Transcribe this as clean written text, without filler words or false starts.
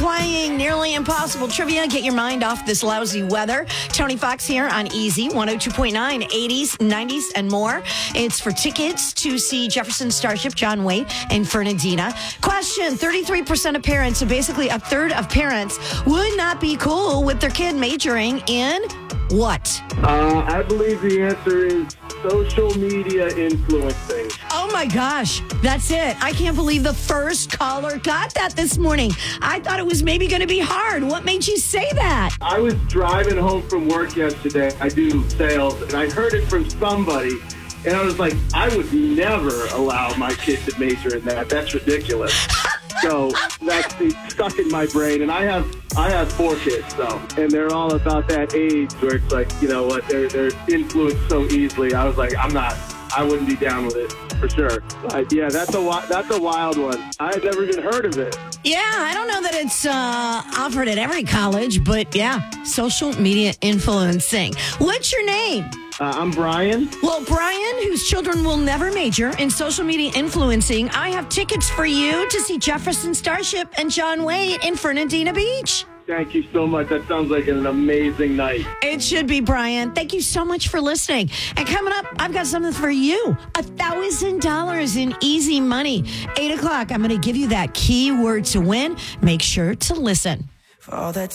playing Nearly Impossible Trivia. Get your mind off this lousy weather. Tony Fox here on Easy 102.9, 80s, 90s, and more. It's for tickets to see Jefferson Starship, John Wayne, and Fernandina. Question, 33% of parents, so basically a third of parents, would not be cool with their kid majoring in what? I believe the answer is social media influencing. Oh my gosh, that's it. I can't believe the first caller got that this morning. I thought it was maybe going to be hard. What made you say that? I was driving home from work yesterday. I do sales, and I heard it from somebody, and I was like, I would never allow my kid to major in that. That's ridiculous. So that's stuck in my brain, and I have 4 kids, and they're all about that age where it's like, you know what, they're influenced so easily. I was like, I wouldn't be down with it for sure. But yeah, that's a wild one. I had never even heard of it. Yeah, I don't know that it's offered at every college, but yeah, social media influencing. What's your name? I'm Brian. Well, Brian, whose children will never major in social media influencing, I have tickets for you to see Jefferson Starship and John Wayne in Fernandina Beach. Thank you so much. That sounds like an amazing night. It should be, Brian. Thank you so much for listening. And coming up, I've got something for you. $1,000 in easy money. 8 o'clock, I'm going to give you that key word to win. Make sure to listen. For all that